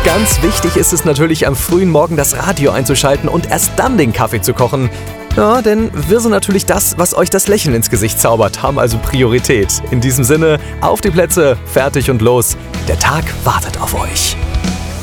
Ganz wichtig ist es natürlich, am frühen Morgen das Radio einzuschalten und erst dann den Kaffee zu kochen. Ja, denn wir sind natürlich das, was euch das Lächeln ins Gesicht zaubert, haben also Priorität. In diesem Sinne, auf die Plätze, fertig und los. Der Tag wartet auf euch.